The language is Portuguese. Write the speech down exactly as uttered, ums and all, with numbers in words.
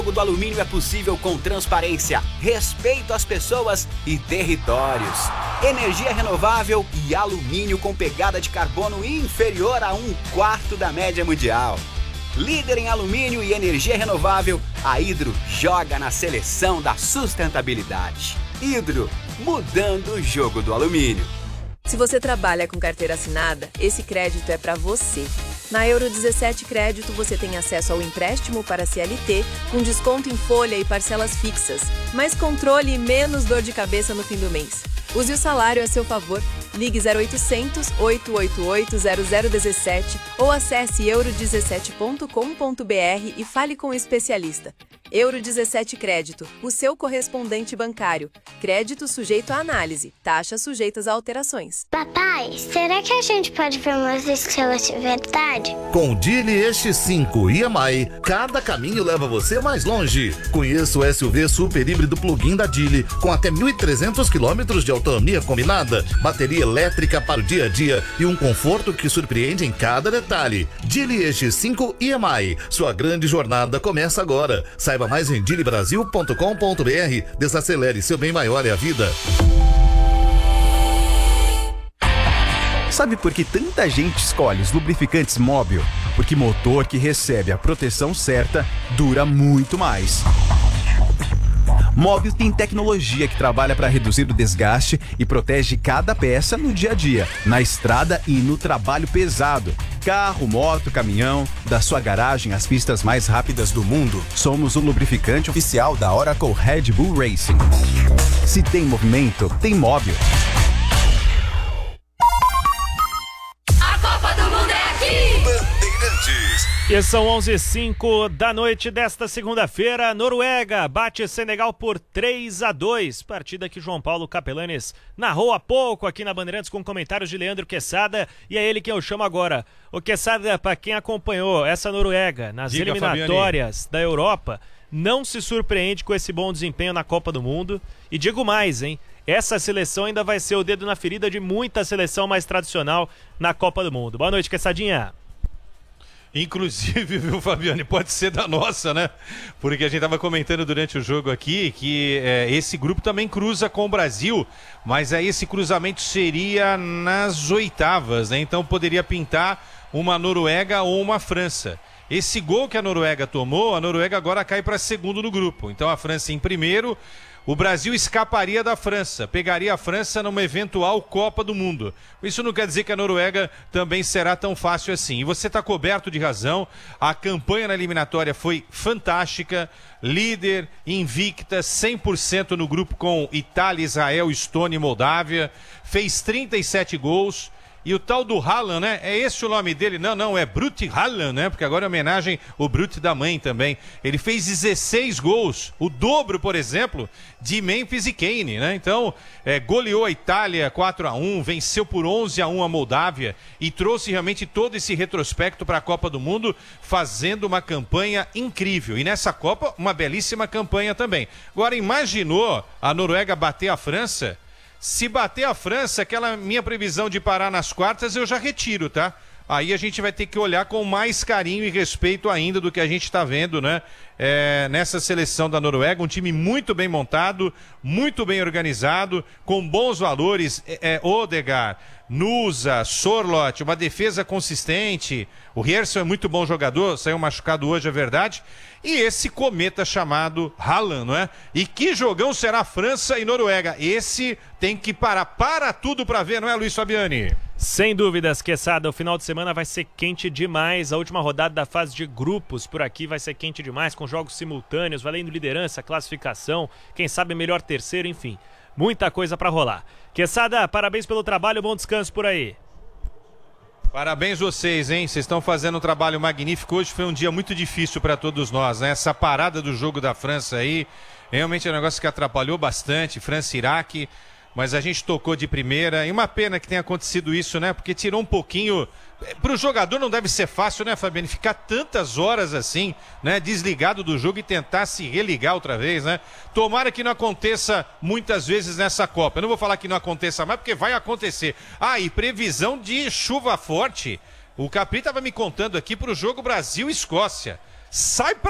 O do alumínio é possível com transparência, respeito às pessoas e territórios. Energia renovável e alumínio com pegada de carbono inferior a um quarto da média mundial. Líder em alumínio e energia renovável, a Hidro joga na seleção da sustentabilidade. Hidro, mudando o jogo do alumínio. Se você trabalha com carteira assinada, esse crédito é para você. Na Euro dezessete Crédito, você tem acesso ao empréstimo para C L T, com desconto em folha e parcelas fixas, mais controle e menos dor de cabeça no fim do mês. Use o salário a seu favor. Ligue zero oitocentos, oito oito oito, zero zero um sete ou acesse euro dezessete ponto com ponto br e fale com o especialista. Euro dezessete Crédito, o seu correspondente bancário. Crédito sujeito à análise, taxas sujeitas a alterações. Papai, será que a gente pode ver umas estrelas de verdade? Com o Geely E X cinco e M I, cada caminho leva você mais longe. Conheça o S U V super híbrido plug-in da Geely, com até mil e trezentos quilômetros de autonomia combinada, bateria elétrica para o dia a dia e um conforto que surpreende em cada detalhe. Geely E X cinco e M I, sua grande jornada começa agora. Saiba mais em geely brasil ponto com ponto br. Desacelere, seu bem maior é a vida. Sabe por que tanta gente escolhe os lubrificantes Móbil? Porque motor que recebe a proteção certa dura muito mais. Móbil tem tecnologia que trabalha para reduzir o desgaste e protege cada peça no dia a dia, na estrada e no trabalho pesado. Carro, moto, caminhão, da sua garagem às pistas mais rápidas do mundo, somos o lubrificante oficial da Oracle Red Bull Racing. Se tem movimento, tem Móbil. A Copa do Mundo é aqui! Bandeirantes. E são onze e cinco da noite desta segunda-feira. Noruega bate Senegal por três a dois. Partida que João Paulo Capelanes narrou há pouco aqui na Bandeirantes com comentários de Leandro Quesada. E é ele que eu chamo agora. O Quesada, para quem acompanhou essa Noruega nas Diga, eliminatórias Fabiani. Da Europa, não se surpreende com esse bom desempenho na Copa do Mundo. E digo mais, hein? Essa seleção ainda vai ser o dedo na ferida de muita seleção mais tradicional na Copa do Mundo. Boa noite, Quessadinha. Inclusive, viu, Fabiane, pode ser da nossa, né? Porque a gente estava comentando durante o jogo aqui que é, esse grupo também cruza com o Brasil, mas aí esse cruzamento seria nas oitavas, né? Então poderia pintar uma Noruega ou uma França. Esse gol que a Noruega tomou, a Noruega agora cai para segundo no grupo. Então a França em primeiro. O Brasil escaparia da França, pegaria a França numa eventual Copa do Mundo. Isso não quer dizer que a Noruega também será tão fácil assim. E você está coberto de razão, a campanha na eliminatória foi fantástica, líder, invicta, cem por cento no grupo com Itália, Israel, Estônia e Moldávia, fez trinta e sete gols. E o tal do Haaland, né? É esse o nome dele? Não, não, é Brut Haaland, né? Porque agora é homenagem ao Brut da mãe também. Ele fez dezesseis gols, o dobro, por exemplo, de Memphis e Kane, né? Então, é, goleou a Itália quatro a um, venceu por onze a um a Moldávia e trouxe realmente todo esse retrospecto para a Copa do Mundo, fazendo uma campanha incrível. E nessa Copa, uma belíssima campanha também. Agora, imaginou a Noruega bater a França? Se bater a França, aquela minha previsão de parar nas quartas, eu já retiro, tá? Aí a gente vai ter que olhar com mais carinho e respeito ainda do que a gente está vendo, né? É, nessa seleção da Noruega, um time muito bem montado, muito bem organizado, com bons valores, é, é, Odegaard, Nusa, Sorloth, uma defesa consistente. O Rierson é muito bom jogador, saiu machucado hoje, é verdade. E esse cometa chamado Haaland, não é? E que jogão será França e Noruega? Esse tem que parar. Para tudo para ver, não é, Luiz Fabiani? Sem dúvidas, Quesada, o final de semana vai ser quente demais. A última rodada da fase de grupos por aqui vai ser quente demais, com jogos simultâneos, valendo liderança, classificação, quem sabe melhor terceiro, enfim. Muita coisa para rolar. Quesada, parabéns pelo trabalho, bom descanso por aí. Parabéns vocês, hein? Vocês estão fazendo um trabalho magnífico. Hoje foi um dia muito difícil para todos nós, né? Essa parada do jogo da França aí, realmente é um negócio que atrapalhou bastante, França e Iraque, mas a gente tocou de primeira. E uma pena que tenha acontecido isso, né? Porque tirou um pouquinho... Para o jogador não deve ser fácil, né, Fabiano? Ficar tantas horas assim, né? Desligado do jogo e tentar se religar outra vez, né? Tomara que não aconteça muitas vezes nessa Copa. Eu não vou falar que não aconteça mais, porque vai acontecer. Ah, e previsão de chuva forte. O Capri estava me contando aqui para o jogo Brasil-Escócia. Sai pra